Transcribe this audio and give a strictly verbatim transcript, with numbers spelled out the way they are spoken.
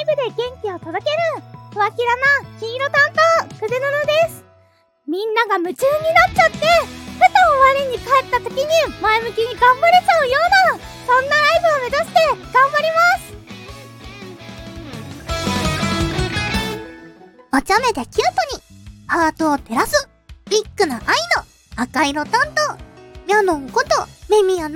イブで元気を届けるふわきらな黄色担当くでののです。みんなが夢中になっちゃって、ふと我に返った時に前向きに頑張れちゃうような、そんなライブを目指して頑張ります。お茶目でキュートにハートを照らすビッグな愛の赤色担当ミャノンことメミヤ